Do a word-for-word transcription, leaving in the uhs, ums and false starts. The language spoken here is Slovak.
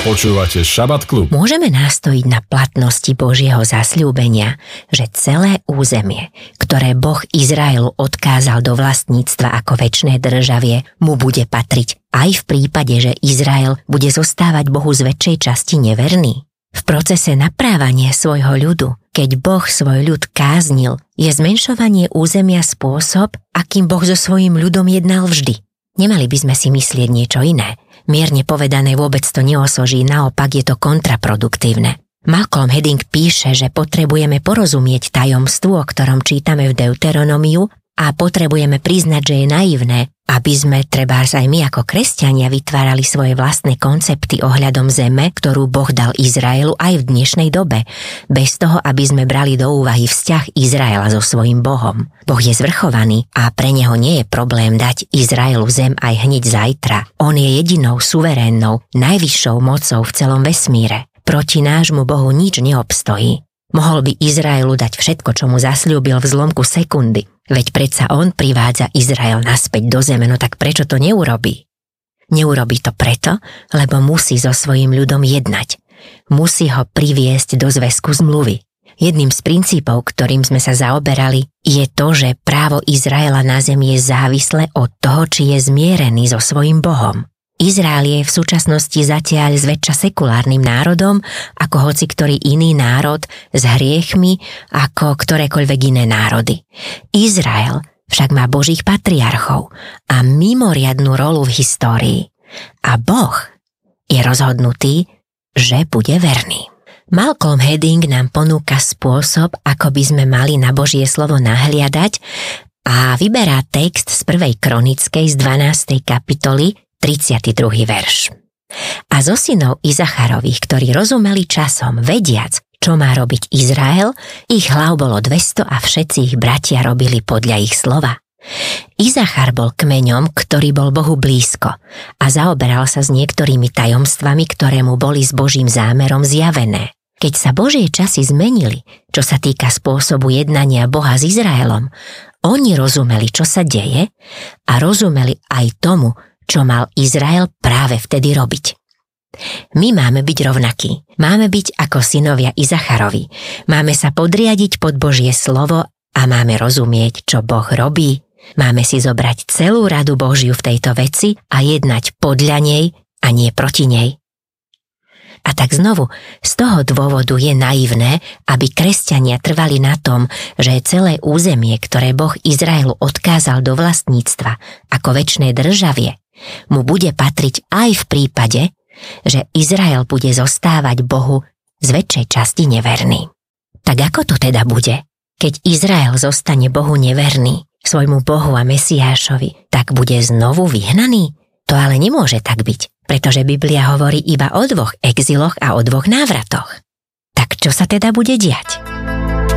Počúvate Šabat klub. Môžeme nástojiť na platnosti Božieho zasľúbenia, že celé územie, ktoré Boh Izraelu odkázal do vlastníctva ako večné državie, mu bude patriť aj v prípade, že Izrael bude zostávať Bohu z väčšej časti neverný. V procese naprávania svojho ľudu, keď Boh svoj ľud káznil, je zmenšovanie územia spôsob, akým Boh so svojím ľudom jednal vždy. Nemali by sme si myslieť niečo iné. Mierne povedané vôbec to neosoží, naopak je to kontraproduktívne. Malcolm Hedding píše, že potrebujeme porozumieť tajomstvu, o ktorom čítame v Deuteronomiu, a potrebujeme priznať, že je naivné, aby sme trebárs aj my ako kresťania vytvárali svoje vlastné koncepty ohľadom zeme, ktorú Boh dal Izraelu aj v dnešnej dobe, bez toho, aby sme brali do úvahy vzťah Izraela so svojím Bohom. Boh je zvrchovaný a pre neho nie je problém dať Izraelu zem aj hneď zajtra. On je jedinou suverénnou, najvyššou mocou v celom vesmíre. Proti nášmu Bohu nič neobstojí. Mohol by Izraelu dať všetko, čo mu zasľúbil v zlomku sekundy. Veď predsa on privádza Izrael naspäť do zeme, no tak prečo to neurobí? Neurobí to preto, lebo musí so svojím ľudom jednať. Musí ho priviesť do zväzku zmluvy. Jedným z princípov, ktorým sme sa zaoberali, je to, že právo Izraela na zemi je závislé od toho, či je zmierený so svojím Bohom. Izrael je v súčasnosti zatiaľ zväčša sekulárnym národom, ako hoci ktorý iný národ s hriechmi ako ktorékoľvek iné národy. Izrael však má Božích patriarchov a mimoriadnu rolu v histórii. A Boh je rozhodnutý, že bude verný. Malcolm Hedding nám ponúka spôsob, ako by sme mali na Božie slovo nahliadať, a vyberá text z prvej kronickej z dvanástej kapitoly, tridsiaty druhý verš. A zo synov Izacharových, ktorí rozumeli časom, vediac, čo má robiť Izrael, ich hlav bolo dvesto a všetci ich bratia robili podľa ich slova. Izachar bol kmeňom, ktorý bol Bohu blízko a zaoberal sa s niektorými tajomstvami, ktoré mu boli s Božím zámerom zjavené. Keď sa Božie časy zmenili, čo sa týka spôsobu jednania Boha s Izraelom, oni rozumeli, čo sa deje, a rozumeli aj tomu, čo mal Izrael práve vtedy robiť. My máme byť rovnakí. Máme byť ako synovia Izacharovi. Máme sa podriadiť pod Božie slovo a máme rozumieť, čo Boh robí. Máme si zobrať celú radu Božiu v tejto veci a jednať podľa nej a nie proti nej. A tak znovu, z toho dôvodu je naivné, aby kresťania trvali na tom, že celé územie, ktoré Boh Izraelu odkázal do vlastníctva ako večné državie, mu bude patriť aj v prípade, že Izrael bude zostávať Bohu z väčšej časti neverný. Tak ako to teda bude? Keď Izrael zostane Bohu neverný, svojmu Bohu a Mesiášovi, tak bude znovu vyhnaný? To ale nemôže tak byť, pretože Biblia hovorí iba o dvoch exiloch a o dvoch návratoch. Tak čo sa teda bude diať?